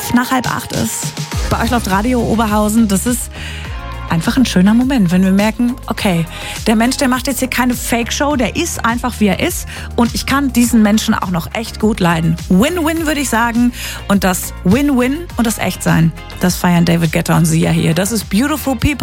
nach 7:30 ist. Bei euch läuft Radio Oberhausen. Das ist einfach ein schöner Moment, wenn wir merken, okay, der Mensch, der macht jetzt hier keine Fake-Show, der ist einfach, wie er ist. Und ich kann diesen Menschen auch noch echt gut leiden. Win-Win, würde ich sagen. Und das Win-Win und das Echtsein, das feiern David Guetta und Sia hier. Das ist Beautiful People.